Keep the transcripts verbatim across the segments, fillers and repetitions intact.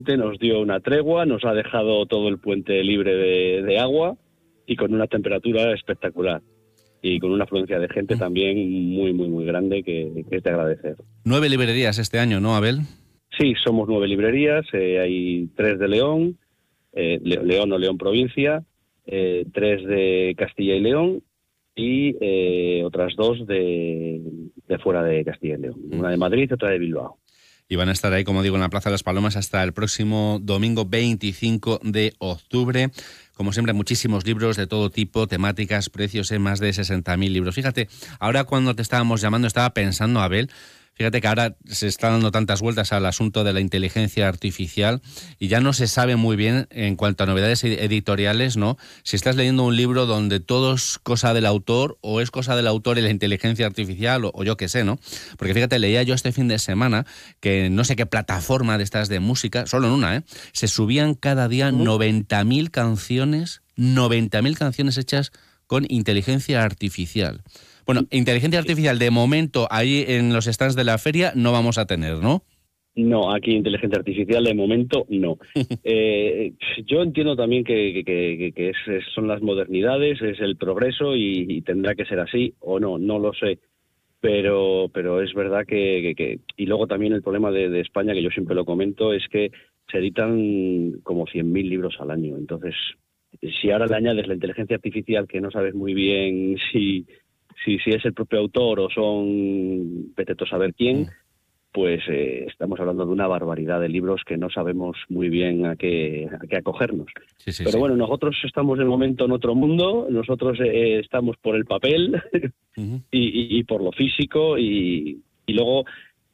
nos dio una tregua, nos ha dejado todo el puente libre de, de agua y con una temperatura espectacular. Y con una afluencia de gente también muy, muy, muy grande que, que es de agradecer. Nueve librerías este año, ¿no, Abel? Sí, somos nueve librerías, eh, hay tres de León, eh, León o León provincia, eh, tres de Castilla y León y eh, otras dos de, de fuera de Castilla y León, una de Madrid y otra de Bilbao. Y van a estar ahí, como digo, en la Plaza de las Palomas hasta el próximo domingo veinticinco de octubre. Como siempre, muchísimos libros de todo tipo, temáticas, precios en más de sesenta mil libros. Fíjate, ahora cuando te estábamos llamando estaba pensando, Abel, fíjate que ahora se está dando tantas vueltas al asunto de la inteligencia artificial y ya no se sabe muy bien en cuanto a novedades editoriales, ¿no? Si estás leyendo un libro donde todo es cosa del autor o es cosa del autor y la inteligencia artificial o, o yo qué sé, ¿no? Porque fíjate, leía yo este fin de semana que no sé qué plataforma de estas de música, solo en una, ¿eh? Se subían cada día noventa mil canciones, noventa mil canciones hechas con inteligencia artificial. Bueno, inteligencia artificial de momento ahí en los stands de la feria no vamos a tener, ¿no? No, aquí inteligencia artificial de momento no. eh, yo entiendo también que, que, que es, son las modernidades, es el progreso y, y tendrá que ser así o no, no lo sé. Pero pero es verdad que... que, que y luego también el problema de, de España, que yo siempre lo comento, es que se editan como cien mil libros al año. Entonces, si ahora le añades la inteligencia artificial, que no sabes muy bien si... Si, si es el propio autor o son vete tú a saber quién, pues eh, estamos hablando de una barbaridad de libros que no sabemos muy bien a qué, a qué acogernos. Sí, sí, Pero sí. Bueno, nosotros estamos de momento en otro mundo, nosotros eh, estamos por el papel uh-huh. y, y, y por lo físico y, y luego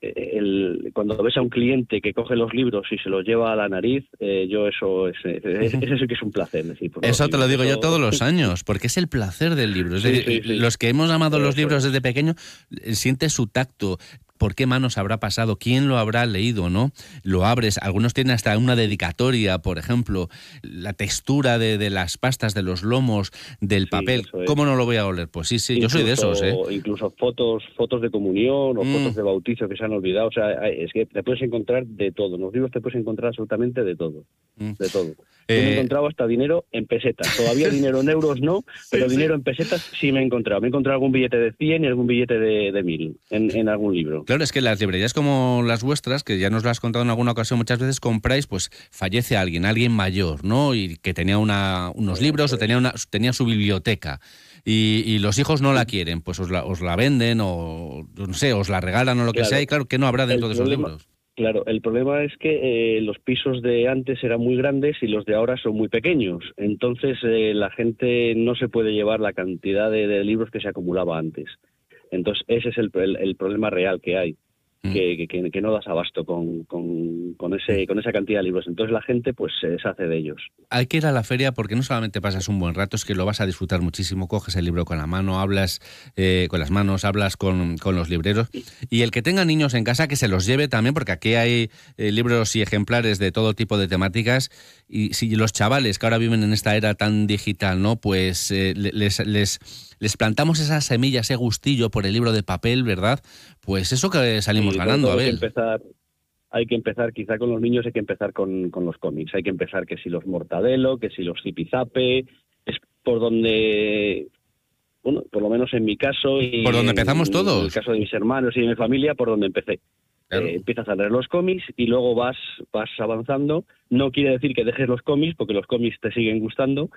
el, cuando ves a un cliente que coge los libros y se los lleva a la nariz, eh, yo eso es, es, es, eso sí que es un placer. Es decir, eso te lo digo eso... yo todos los años, porque es el placer del libro. Es sí, decir, sí, sí. Los que hemos amado los libros desde pequeño, sientes su tacto. ¿Por qué manos habrá pasado? ¿Quién lo habrá leído, no? Lo abres, algunos tienen hasta una dedicatoria, por ejemplo, la textura de, de las pastas, de los lomos, del sí, papel. ¿Cómo no lo voy a oler? Pues sí, sí, incluso, yo soy de esos, ¿eh? Incluso fotos, fotos de comunión o mm. fotos de bautizo que se han olvidado. O sea, es que te puedes encontrar de todo. En los libros te puedes encontrar absolutamente de todo. Mm. De todo. Eh... Yo me he encontrado hasta dinero en pesetas. Todavía dinero en euros no, pero sí, dinero sí. en pesetas sí me he encontrado. Me he encontrado algún billete de cien y algún billete de, de mil en, en algún libro. Claro, es que las librerías como las vuestras, que ya nos lo has contado en alguna ocasión, muchas veces compráis, pues fallece alguien, alguien mayor, ¿no? Y que tenía una, unos libros o tenía, una, tenía su biblioteca. Y, y los hijos no la quieren, pues os la, os la venden o, no sé, os la regalan o lo que claro. sea. Y claro, ¿qué no habrá dentro El de esos problema... libros? Claro, el problema es que eh, los pisos de antes eran muy grandes y los de ahora son muy pequeños. Entonces eh, la gente no se puede llevar la cantidad de, de libros que se acumulaba antes. Entonces ese es el, el, el problema real que hay, mm. que, que, que no das abasto con, con, con, ese, con esa cantidad de libros. Entonces la gente pues se deshace de ellos. Hay que ir a la feria porque no solamente pasas un buen rato, es que lo vas a disfrutar muchísimo. Coges el libro con la mano, hablas eh, con las manos, hablas con, con los libreros. Y el que tenga niños en casa, que se los lleve también, porque aquí hay eh, libros y ejemplares de todo tipo de temáticas. Y si los chavales que ahora viven en esta era tan digital, ¿no? Pues eh, les, les, les plantamos esa semilla, ese gustillo por el libro de papel, ¿verdad? Pues eso que salimos sí, ganando, a ver. Hay que empezar, hay que empezar quizá con los niños, hay que empezar con, con los cómics. Hay que empezar que si los Mortadelo, que si los Zipizape, es por donde... Bueno, por lo menos en mi caso y por donde empezamos en, todos. En el caso de mis hermanos y de mi familia, por donde empecé. Claro. Eh, empiezas a leer los cómics y luego vas vas avanzando. No quiere decir que dejes los cómics, porque los cómics te siguen gustando,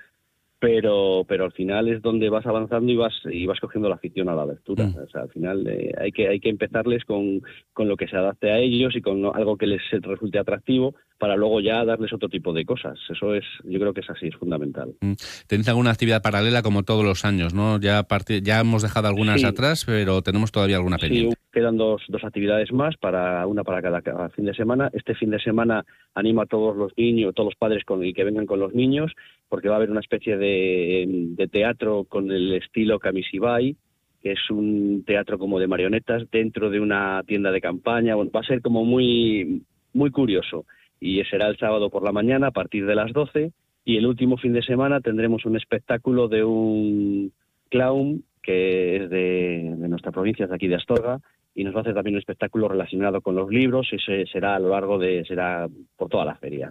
pero pero al final es donde vas avanzando y vas y vas cogiendo la afición a la lectura. Mm. O sea, al final eh, hay que hay que empezarles con, con lo que se adapte a ellos y con algo que les resulte atractivo, para luego ya darles otro tipo de cosas. Eso es, yo creo que es así, es fundamental. Mm. Tenéis alguna actividad paralela como todos los años, ¿no? Ya part- ya hemos dejado algunas sí. atrás, pero tenemos todavía alguna pendiente. Sí, quedan dos, dos actividades más, para una para cada, cada fin de semana. Este fin de semana animo a todos los niños, todos los padres con, y que vengan con los niños, porque va a haber una especie de, de teatro con el estilo Kamishibai, que es un teatro como de marionetas dentro de una tienda de campaña. Bueno, va a ser como muy, muy curioso. Y será el sábado por la mañana a partir de las doce, y el último fin de semana tendremos un espectáculo de un clown que es de, de nuestra provincia, de aquí de Astorga, y nos va a hacer también un espectáculo relacionado con los libros, ese será a lo largo de, será por toda la feria.